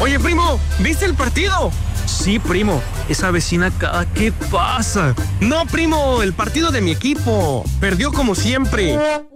Oye, primo, ¿viste el partido? Sí, primo, esa vecina acá, ¿qué pasa? No, primo, el partido de mi equipo. Perdió como siempre.